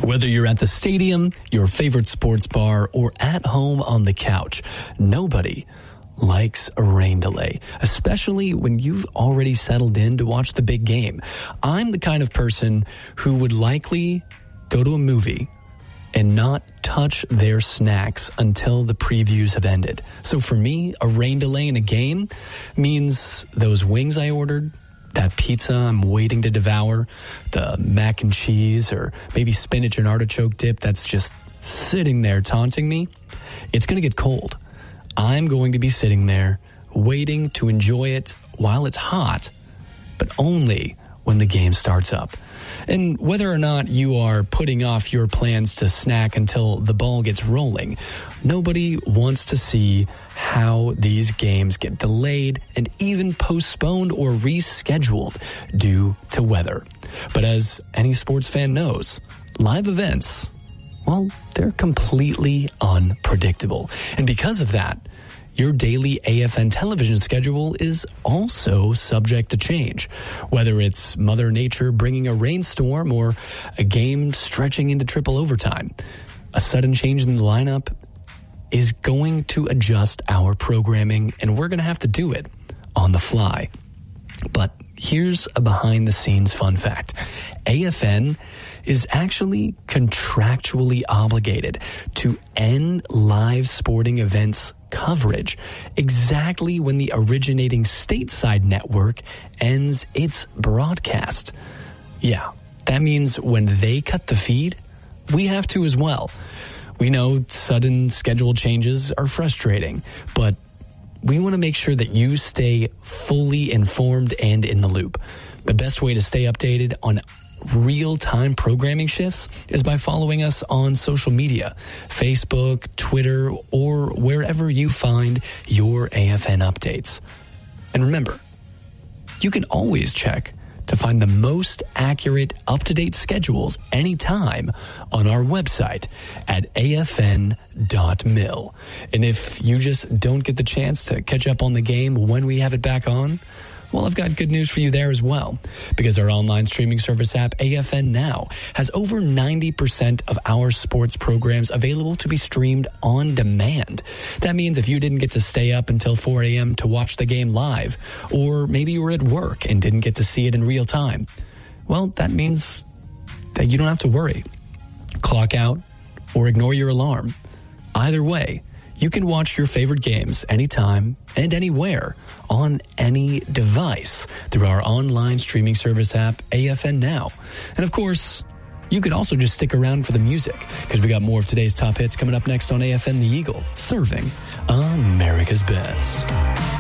Whether you're at the stadium, your favorite sports bar, or at home on the couch, nobody likes a rain delay, especially when you've already settled in to watch the big game. I'm the kind of person who would likely go to a movie and not touch their snacks until the previews have ended. So for me, a rain delay in a game means those wings I ordered, that pizza I'm waiting to devour, the mac and cheese, or maybe spinach and artichoke dip that's just sitting there taunting me, it's going to get cold. I'm going to be sitting there waiting to enjoy it while it's hot, but only when the game starts up. And whether or not you are putting off your plans to snack until the ball gets rolling, nobody wants to see how these games get delayed and even postponed or rescheduled due to weather. But as any sports fan knows, live events, well, they're completely unpredictable. And because of that, your daily AFN television schedule is also subject to change. Whether it's Mother Nature bringing a rainstorm or a game stretching into triple overtime, a sudden change in the lineup is going to adjust our programming, and we're going to have to do it on the fly. But here's a behind-the-scenes fun fact. AFN is actually contractually obligated to end live sporting events coverage exactly when the originating stateside network ends its broadcast. Yeah, that means when they cut the feed, we have to as well. We know sudden schedule changes are frustrating, but we want to make sure that you stay fully informed and in the loop. The best way to stay updated on real-time programming shifts is by following us on social media, Facebook, Twitter, or wherever you find your AFN updates. And remember, you can always check to find the most accurate, up-to-date schedules anytime on our website at afn.mil. And if you just don't get the chance to catch up on the game when we have it back on, well, I've got good news for you there as well, because our online streaming service app, AFN Now, has over 90% of our sports programs available to be streamed on demand. That means if you didn't get to stay up until 4 a.m. to watch the game live, or maybe you were at work and didn't get to see it in real time, well, that means that you don't have to worry. Clock out or ignore your alarm. Either way, you can watch your favorite games anytime and anywhere on any device through our online streaming service app, AFN Now. And of course, you could also just stick around for the music, because we got more of today's top hits coming up next on AFN The Eagle, serving America's best.